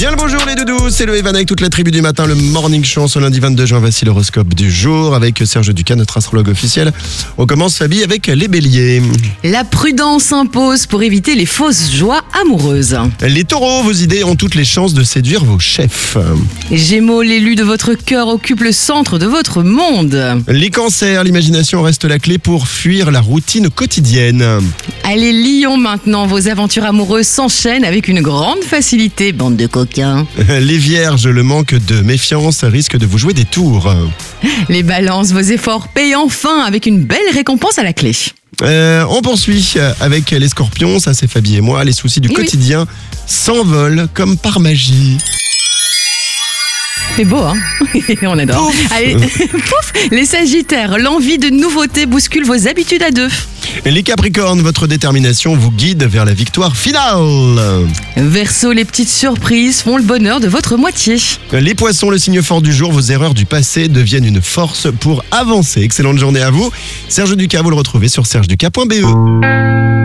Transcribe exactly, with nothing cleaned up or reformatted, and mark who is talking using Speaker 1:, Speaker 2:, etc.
Speaker 1: Bien le bonjour les doudous, c'est le Evan avec toute la tribu du matin, le morning show ce lundi vingt-deux juin. Voici l'horoscope du jour avec Serge Ducas, notre astrologue officiel. On commence Fabi avec les béliers.
Speaker 2: La prudence s'impose pour éviter les fausses joies amoureuses.
Speaker 1: Les taureaux, vos idées ont toutes les chances de séduire vos chefs.
Speaker 2: Gémeaux, l'élu de votre cœur occupe le centre de votre monde.
Speaker 1: Les cancers, l'imagination reste la clé pour fuir la routine quotidienne.
Speaker 2: Allez Lion maintenant, vos aventures amoureuses s'enchaînent avec une grande facilité, bande de coquins.
Speaker 1: Les vierges, le manque de méfiance risque de vous jouer des tours.
Speaker 2: Les balances, vos efforts payent enfin avec une belle récompense à la clé.
Speaker 1: Euh, on poursuit avec les scorpions, ça c'est Fabi et moi. Les soucis du
Speaker 2: Eh oui.
Speaker 1: quotidien s'envolent comme par magie.
Speaker 2: C'est beau, hein? On adore. Allez, pouf. Les sagittaires, l'envie de nouveauté bouscule vos habitudes à deux.
Speaker 1: Les capricornes, votre détermination vous guide vers la victoire finale.
Speaker 2: Verseau, les petites surprises font le bonheur de votre moitié.
Speaker 1: Les poissons, le signe fort du jour, vos erreurs du passé deviennent une force pour avancer. Excellente journée à vous. Serge Ducas, vous le retrouvez sur serge ducas point b e.